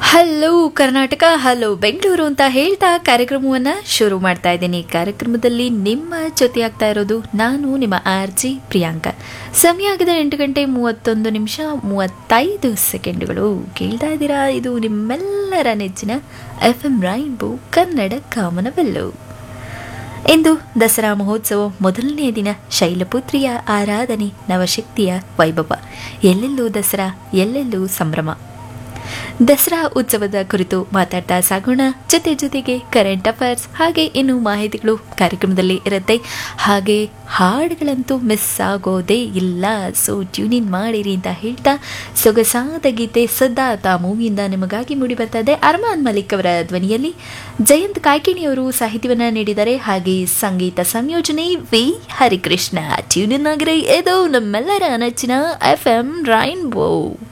Hello Karnataka, hello Bengaluru ಅಂತ ಹೇಳ್ತಾ ಕಾರ್ಯಕ್ರಮವನ್ನು ಶುರು ಮಾಡ್ತಾ ಇದ್ದೀನಿ. ಕಾರ್ಯಕ್ರಮದಲ್ಲಿ ನಿಮ್ಮ ಜೊತೆ ಆಗ್ತಾ ಇರೋದು ನಾನು ನಿಮ್ಮ ಆರ್ಜಿ ಪ್ರಿಯಾಂಕಾ. ಸಮಯ ಆಗಿದೆ 8:31:35. ಕೇಳ್ತಾ ಇದ್ದೀರಾ, ಇದು ನಿಮ್ಮೆಲ್ಲರ ನೆಚ್ಚಿನ FM ರೈನ್ಬೋ ಕನ್ನಡ ಕಾಮನವೆಲ್ಲು. ಇಂದು ದಸರಾ ಮಹೋತ್ಸವ ಮೊದಲನೇ ದಿನ. ಶೈಲಪುತ್ರಿಯ ಆರಾಧನೆ, ನವಶಕ್ತಿಯ ವೈಭವ. ಎಲ್ಲೆಲ್ಲೂ ದಸರಾ, ಎಲ್ಲೆಲ್ಲೂ ಸಂಭ್ರಮ. ದಸರಾ ಉತ್ಸವದ ಕುರಿತು ಮಾತಾಡ್ತಾ ಸಾಗೋಣ. ಜೊತೆಗೆ ಕರೆಂಟ್ ಅಫೇರ್ಸ್ ಹಾಗೆ ಇನ್ನು ಮಾಹಿತಿಗಳು ಕಾರ್ಯಕ್ರಮದಲ್ಲಿ ಇರುತ್ತೆ. ಹಾಗೆ ಹಾಡುಗಳಂತೂ ಮಿಸ್ ಆಗೋದೇ ಇಲ್ಲ, ಸೊ ಟ್ಯೂನ್ ಇನ್ ಮಾಡಿರಿ ಅಂತ ಹೇಳ್ತಾ ಸೊಗಸಾದ ಗೀತೆ ಸಿದ್ಧಾರ್ಥ ಮೂವಿಯಿಂದ ನಿಮಗಾಗಿ ಮೂಡಿ ಬರ್ತಾ ಇದೆ. ಅರ್ಮಾನ್ ಮಲಿಕ್ ಅವರ ಧ್ವನಿಯಲ್ಲಿ ಜಯಂತ್ ಕಾಯ್ಕಿಣಿಯವರು ಸಾಹಿತ್ಯವನ್ನು ನೀಡಿದ್ದಾರೆ. ಹಾಗೆ ಸಂಗೀತ ಸಂಯೋಜನೆ ವಿ ಹರಿಕೃಷ್ಣ. ಟ್ಯೂನ್ ಇನ್ ಆಗಿರಿ, ಇದು ನಮ್ಮೆಲ್ಲರ ನೆಚ್ಚಿನ FM ರೈನ್ಬೋ.